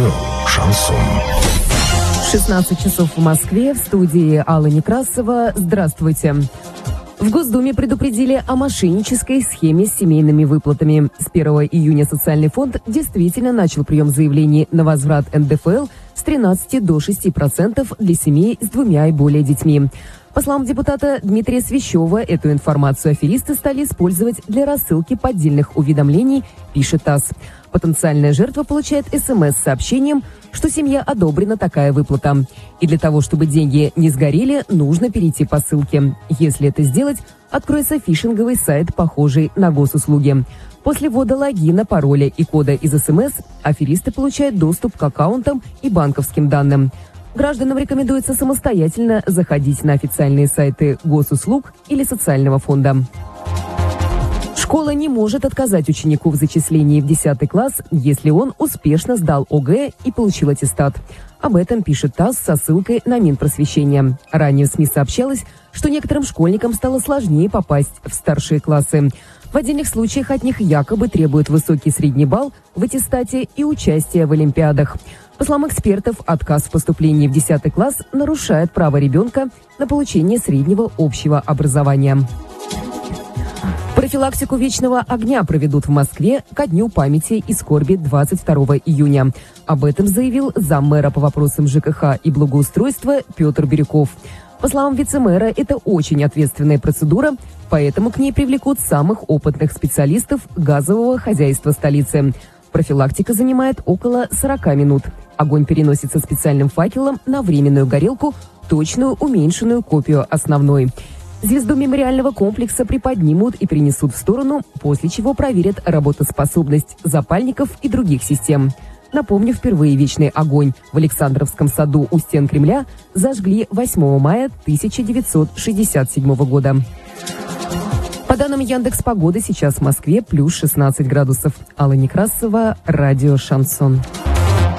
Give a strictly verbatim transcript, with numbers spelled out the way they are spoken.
Радио «Шансон». шестнадцать часов в Москве, в студии Алла Некрасова. Здравствуйте. В Госдуме предупредили о мошеннической схеме с семейными выплатами. С первого июня Социальный фонд действительно начал прием заявлений на возврат эн дэ эф эл с тринадцати до шести процентов для семей с двумя и более детьми. По словам депутата Дмитрия Свищева, эту информацию аферисты стали использовать для рассылки поддельных уведомлений, пишет ТАСС. Потенциальная жертва получает эс эм эс с сообщением, что семье одобрена такая выплата. И для того, чтобы деньги не сгорели, нужно перейти по ссылке. Если это сделать, откроется фишинговый сайт, похожий на госуслуги. После ввода логина, пароля и кода из эс эм эс аферисты получают доступ к аккаунтам и банковским данным. Гражданам рекомендуется самостоятельно заходить на официальные сайты госуслуг или социального фонда. Школа не может отказать ученику в зачислении в десятый класс, если он успешно сдал о гэ э и получил аттестат. Об этом пишет ТАСС со ссылкой на Минпросвещение. Ранее в СМИ сообщалось, что некоторым школьникам стало сложнее попасть в старшие классы. В отдельных случаях от них якобы требуют высокий средний балл в аттестате и участие в олимпиадах. По словам экспертов, отказ в поступлении в десятый класс нарушает право ребенка на получение среднего общего образования. Профилактику вечного огня проведут в Москве ко Дню памяти и скорби двадцать второго июня. Об этом заявил заммэра по вопросам жэ ка ха и благоустройства Петр Бирюков. По словам вице-мэра, это очень ответственная процедура, поэтому к ней привлекут самых опытных специалистов газового хозяйства столицы. Профилактика занимает около сорока минут. Огонь переносится специальным факелом на временную горелку, точную уменьшенную копию основной. Звезду мемориального комплекса приподнимут и перенесут в сторону, после чего проверят работоспособность запальников и других систем. Напомню, впервые вечный огонь в Александровском саду у стен Кремля зажгли восьмого мая тысяча девятьсот шестьдесят седьмого года. По данным Яндекс.Погоды, сейчас в Москве плюс шестнадцать градусов. Алла Некрасова, радио «Шансон».